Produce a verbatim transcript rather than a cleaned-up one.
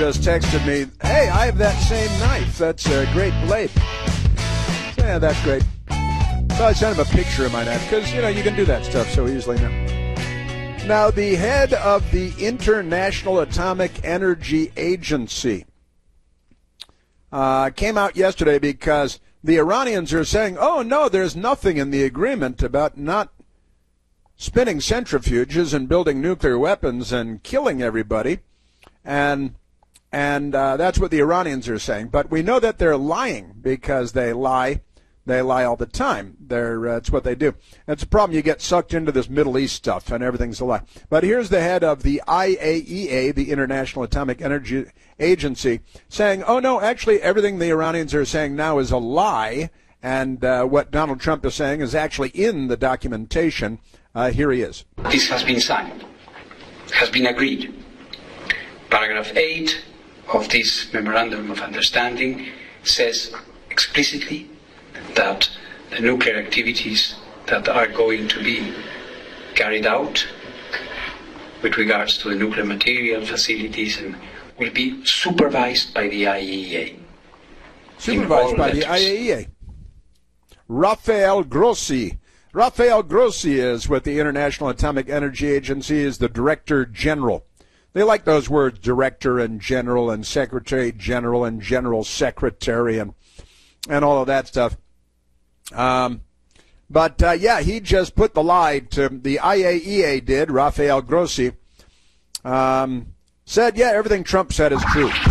Just texted me, hey, I have that same knife. That's a great blade. So, yeah, that's great. So I sent him a picture of my knife because, you know, you can do that stuff so easily now. Now, the head of the International Atomic Energy Agency uh, came out yesterday because the Iranians are saying, oh, no, there's nothing in the agreement about not spinning centrifuges and building nuclear weapons and killing everybody. And and uh, that's what the Iranians are saying. But we know that they're lying because they lie. They lie all the time. They're, uh, it's what they do. That's a problem. You get sucked into this Middle East stuff, and everything's a lie. But here's the head of the I A E A, the International Atomic Energy Agency, saying, oh, no, actually everything the Iranians are saying now is a lie, and uh, what Donald Trump is saying is actually in the documentation. Uh, here he is. This has been signed, has been agreed. Paragraph eight of this Memorandum of Understanding says explicitly that the nuclear activities that are going to be carried out with regards to the nuclear material facilities and will be supervised by the I A E A. Supervised by the I A E A. Rafael Grossi. Rafael Grossi is with the International Atomic Energy Agency, is the Director General. They like those words, Director and General and Secretary General and General Secretary and and all of that stuff. Um, but, uh, yeah, he just put the lie to the I A E A did, Rafael Grossi, um, said, yeah, everything Trump said is true.